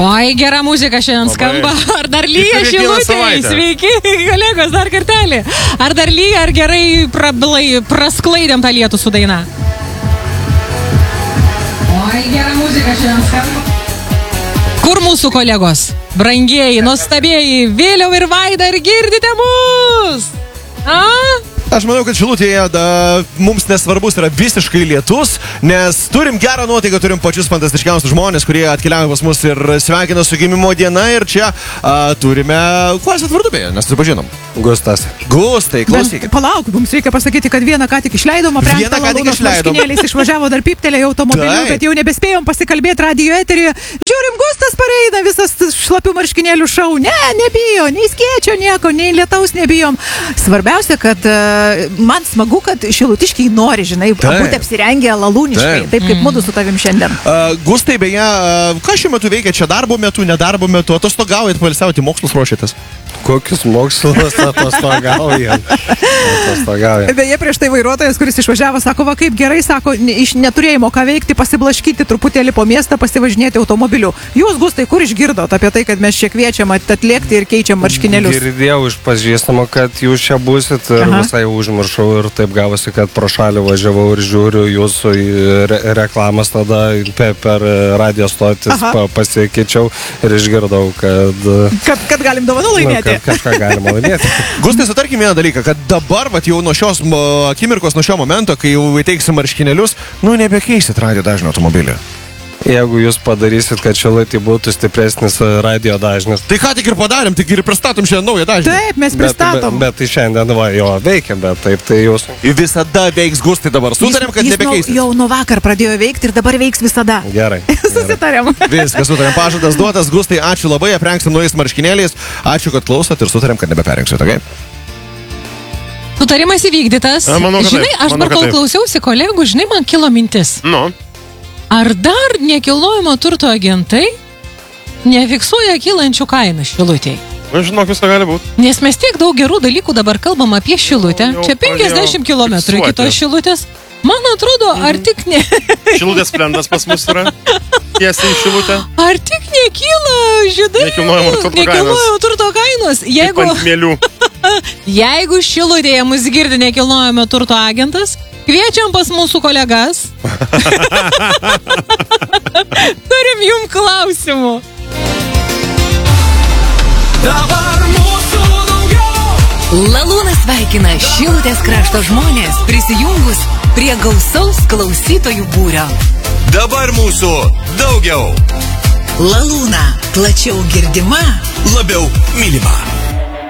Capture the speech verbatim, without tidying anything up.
Oi, gera muzika šiandien skamba. Ar dar lyja Šilutėje? Sveiki, kolegos, dar kartelį. Ar dar lyja, ar gerai prablai, prasklaidėm tą lietų su daina? Oi, gera muzika šiandien skamba. Kur mūsų kolegos? Brangieji, nuostabieji, Vėliau ir Vaida, ar girdite mus? A? Aš manau, kad Šilutėje da, mums nesvarbus yra visiškai lietus, nes turim gerą nuotaiką, turim pačius fantastiškiausius žmonės, kurie atkeliauja pas mus ir sveikina su gimimo diena. Ir čia a, turime... Kuo esat vardu beje, nes supažinom? Gustas. Gustai, klausykit. Palauk, mums reikia pasakyti, kad vieną ką tik išleidom, aprengtą Lalūnos marškinėliais išvažiavo, dar pyptelėjo automobiliu, bet jau nebespėjom pasikalbėti radio eteryje. Žiūrim, Gustas pareina, visas šlapių marškinėlių šau. Ne, nebijo, nei skėčio nieko, nei lietaus nebijom. Svarbiausia, kad man smagu, kad šilutiškiai nori, žinai, būti apsirengę lalūniškai, taip kaip mudu su tavim šiandien. Uh, Gustai, beje, uh, ką šiuo metu veikia čia darbo metu, nedarbo metu, atostogaujat, poilsiauti, mokslus ruošiatės? Kokius mokslus atostogaujat? Atostogaujat. Beje, prieš tai vairuotojas, kuris išvažiavo, sako, va kaip gerai, sako, iš neturėjimo ką veikti, pasiblaškyti truputėlį po miestą, pasivažinėti automobiliu. Jūs, Gustai, kur išgirdot apie tai, kad mes čia kviečiam atlėkti ir keičiam marškinėlius? Girdėjau iš pažįstamo, kad jūs čia būsit ir Aha. visai užmiršau ir taip gavosi, kad pro šalį važiavau ir žiūriu jūsų re reklamas, tada per, per radio stotis pa, pasikeičiau ir išgirdau, kad... Kad, kad galim dovanų laimėti. Nu, kad kažką galima laimėti. Gustai, sutarkim vieną dalyką, kad dabar, vat, jau nuo šios akimirkos, nuo šio momento, kai jau įteiksim marškinėlius, nu nebekeisit radio dažnio automobilį. Jeigu jūs padarysit, kad Šilutėje būtų stipresnis radio dažnis. Tai ką tik ir padarėm, tik ir pristatom šiandien naują dažnį. Taip, mes pristatom. Bet, bet, bet tai šiandien va, jo veikia, bet taip tai jūs... Visada veiks, Gustai, dabar. Sutarėm, kad nebekeisit. Jis jau nuo vakar pradėjo veikti ir dabar veiks visada. Gerai. Susitarėm. Viskas, sutarėm, pažadas duotas. Gustai, ačiū labai, aprengsim naujais marškinėliais. Ačiū, kad klausot ir sutarėm, kad nebeperengsit, okei? Okay? Sutarimas įvykdytas. A, manau, žinai, taip. aš manau, dar kol klausiausi kolegų, žinai, man kilo mintis. Nu. Ar dar nekilnojamo turto agentai nefiksuoja kylančių kainų Šilutėje? Nu, žinok, visą gali būti. Nes mes tiek daug gerų dalykų dabar kalbam apie Šilutę. Jau Čia penkiasdešimt kilometrų iki tos Šilutės. Man atrodo, ar tik ne... Šilutės plendas pas mus yra. Tiesiai į Šilutę. Ar tik nekyla, žinai, Nekilnojamo turto nekilnojamo turto kainos. Jeigu, jeigu Šilutėje mus girdi nekilnojamo turto agentas, kviečiam pas mūsų kolegas. Turim jum klausimų. Dabar mūsų daugiau. Lalūnas sveikina Šilutės krašto žmonės prisijungus prie gausaus klausytojų būrio. Dabar mūsų daugiau. Lalūna, plačiau girdima, Labiau mylima.